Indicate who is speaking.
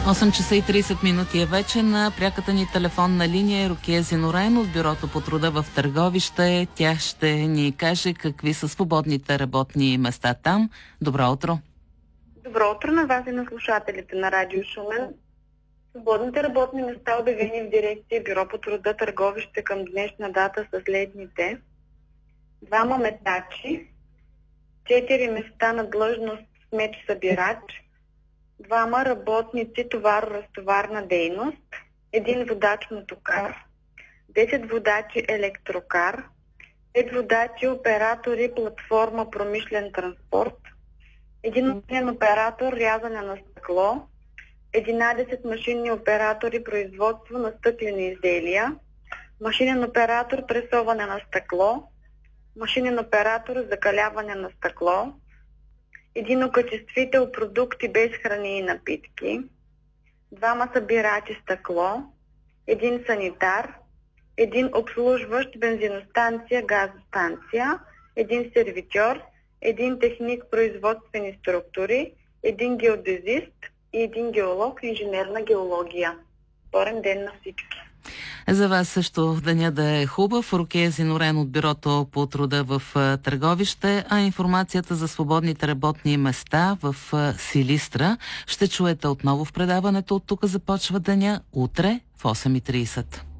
Speaker 1: 8 часа и 30 минути е вече. На пряката ни телефонна линия е Рукия Зинорен от Бюрото по труда в Търговище. Тя ще ни каже какви са свободните работни места там. Добро утро!
Speaker 2: Добро утро на вас и на слушателите на Радио Шумен. Свободните работни места, обявени в дирекция Бюро по труда Търговище към днешна дата са следните: 2 метачи, 4 места на длъжност сметосъбирач, 2 работници товаро-разтоварна дейност, 1 водач мотокар, 10 водачи електрокар, 5 водачи оператори платформа промишлен транспорт, 1 машинен оператор рязане на стъкло, 11 машинни оператори производство на стъклени изделия, машинен оператор пресоване на стъкло, машинен оператор закаляване на стъкло, 1 окачествител продукти без храни и напитки, 2 събирачи стъкло, 1 санитар, 1 обслужващ бензиностанция, газостанция, 1 сервитьор, 1 техник производствени структури, 1 геодезист и 1 геолог инженерна геология. Спорен ден на всички!
Speaker 1: За вас също деня да е хубав. Рукия Зинорен от Бюрото по труда в Търговище, а информацията за свободните работни места в Силистра ще чуете отново в предаването. От тук започва деня утре в 8:30.